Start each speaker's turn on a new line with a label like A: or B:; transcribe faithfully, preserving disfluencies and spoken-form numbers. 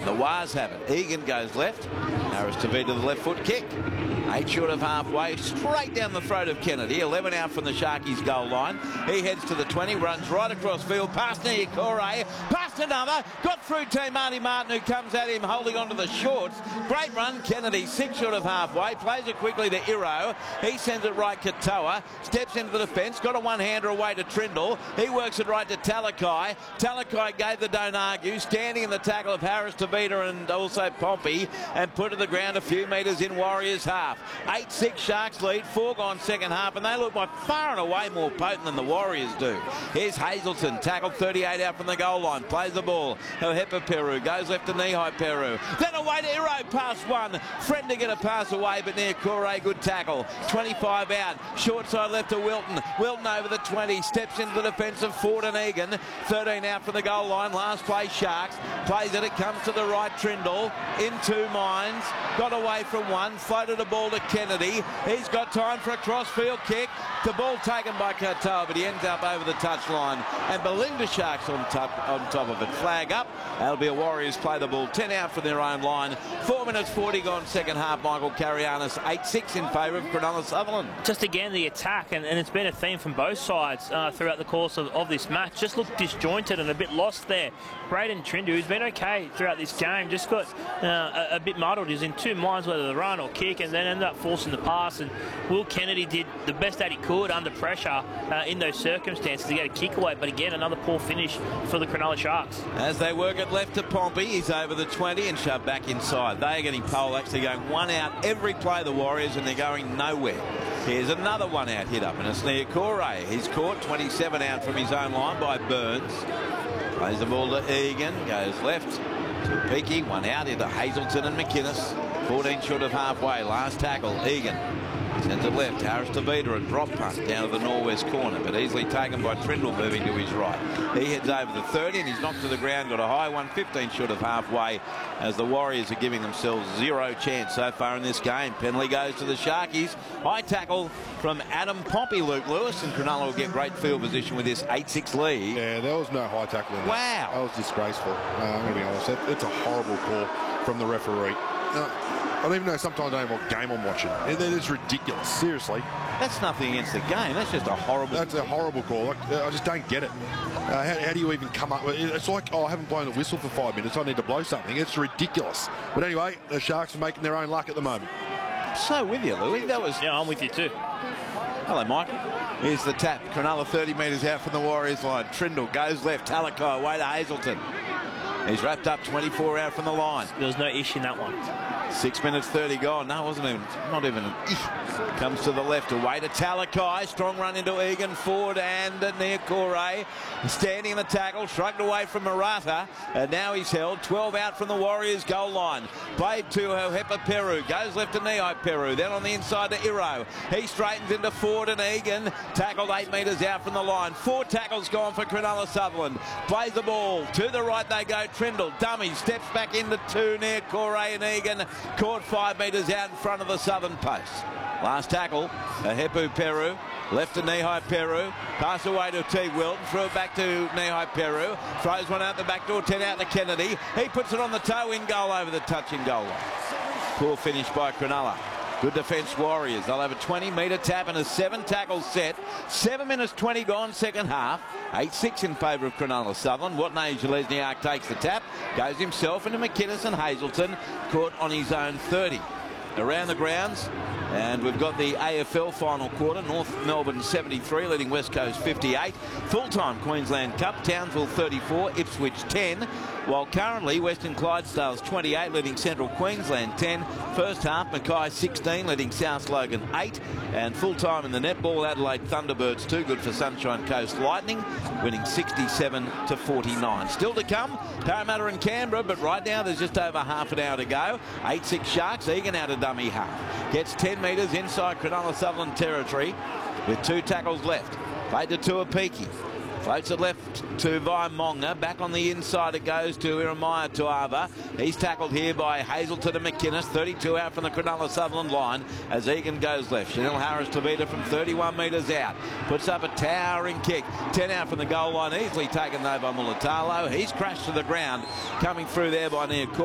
A: The Wars have it. Egan goes left. Harris to beat to the left foot kick. Eight short of halfway, straight down the throat of Kennedy. eleven out from the Sharkies goal line. He heads to the twenty, runs right across field, past Niokore, past another, got through Team Marty Martin, who comes at him holding on to the shorts. Great run, Kennedy, six short of halfway, plays it quickly to Iro. He sends it right Katoa, steps into the defence, got a one-hander away to Trindle. He works it right to Talakai. Talakai gave the don't argue, standing in the tackle of Harris, Tavita and also Pompey, and put to the ground a few metres in Warriors half. eight six Sharks lead, four gone second half, and they look by far and away more potent than the Warriors do. Here's Hazelton, tackled thirty-eight out from the goal line, plays the ball. Hepa Peru goes left to Nihai Peru. Then away to Iro, pass one. Friend to get a pass away, but near Corey, good tackle. twenty-five out, short side left to Wilton. Wilton over the twenty, steps into the defence of Ford and Egan. thirteen out from the goal line, last play Sharks. Plays it, it comes to the right, Trindle. In two minds, got away from one, floated a ball to Kennedy. He's got time for a cross-field kick. The ball taken by Katoa, but he ends up over the touchline. And Belinda Sharks on top, on top of it. Flag up. That'll be a Warriors play the ball. ten out from their own line. four minutes forty gone second half. Michael Carianis, eight six in favour of Cronulla Sutherland.
B: Just again the attack, and, and it's been a theme from both sides uh, throughout the course of, of this match. Just looked disjointed and a bit lost there. Braden Trindu, who's been okay throughout this game, just got uh, a, a bit muddled. He's in two minds whether to run or kick, and then ended up forcing the pass. And Will Kennedy did the best that he could under pressure uh, in those circumstances to get a kick away. But again, another poor finish for the Cronulla Sharks.
A: As they work it left to Pompey, he's over the twenty and shoved back inside. They are getting poleaxed. They're going one out every play, the Warriors, and they're going nowhere. Here's another one out hit up, and it's Niokore. He's caught twenty-seven out from his own line by Burns. Plays the ball to Egan, goes left to Peaky, one out into Hazelton and McInnes. fourteen short of halfway, last tackle, Egan. Sends it left, Harris to Vida, and drop punt down to the northwest corner, but easily taken by Trindle moving to his right. He heads over the thirty and he's knocked to the ground, got a high one, fifteen short of halfway, as the Warriors are giving themselves zero chance so far in this game. Penalty goes to the Sharkies. High tackle from Adam Pompey, Luke Lewis, and Cronulla will get great field position with this eight six lead.
C: Yeah, there was no high tackle in that.
A: Wow.
C: That was disgraceful. Uh, I'm going to be honest. That, it's a horrible call from the referee. Uh, I don't even know sometimes I don't know what game I'm watching. It, it's ridiculous, seriously.
A: That's nothing against the game. That's just a horrible...
C: That's a horrible call. I, I just don't get it. Uh, how, how do you even come up with it? It's like, oh, I haven't blown the whistle for five minutes. I need to blow something. It's ridiculous. But anyway, the Sharks are making their own luck at the moment.
A: So with you, Louis. That was...
B: Yeah, I'm with you too.
A: Hello, Mike. Here's the tap. Cronulla thirty metres out from the Warriors line. Trindle goes left. Talakai away to Hazelton. He's wrapped up twenty-four out from the line.
B: There was no issue in that one.
A: Six minutes thirty gone. No, it wasn't even, not even an ish. Comes to the left, away to Talakai. Strong run into Egan, Ford and Niokore. Standing in the tackle, shrugged away from Murata. And now he's held. twelve out from the Warriors goal line. Played to Hepa Peru. Goes left to Nihai Peru. Then on the inside to Iro. He straightens into Ford and Egan. Tackled eight metres out from the line. Four tackles gone for Cronulla Sutherland. Plays the ball. To the right they go. Trindle. Dummy. Steps back into two. Niokore and Egan. Caught five metres out in front of the southern post. Last tackle, Hepa Peru. Left to Nihai Peru. Pass away to T. Wilton. Threw it back to Nihai Peru. Throws one out the back door. ten out to Kennedy. He puts it on the toe in goal over the touching goal line. Poor finish by Cronulla. Good defence, Warriors. They'll have a twenty metre tap and a seven tackle set. seven minutes twenty gone second half. eight six in favour of Cronulla Sutherland. Watney Lesniak takes the tap. Goes himself into McInnes and Hazelton. Caught on his own thirty. Around the grounds. And we've got the A F L final quarter. North Melbourne seventy-three, leading West Coast fifty-eight. Full-time Queensland Cup, Townsville thirty-four, Ipswich ten. While currently Western Clydesdales twenty-eight, leading Central Queensland ten. First half, Mackay sixteen, leading South Logan eight. And full-time in the netball, Adelaide Thunderbirds two, good for Sunshine Coast Lightning, winning sixty-seven to forty-nine. Still to come, Parramatta and Canberra, but right now there's just over half an hour to go. eight six Sharks, Egan out of dummy half. Gets ten metres inside Cronulla Sutherland territory with two tackles left. Played to Tuapiki. Floats it left to Vaimonga. Back on the inside it goes to Iremaya Tuava. He's tackled here by Hazelton and McInnes. thirty-two out from the Cronulla Sutherland line as Egan goes left. Chanel Harris Tavita from thirty-one metres out. Puts up a towering kick. ten out from the goal line. Easily taken though by Mulatalo. He's crashed to the ground. Coming through there by Niokore.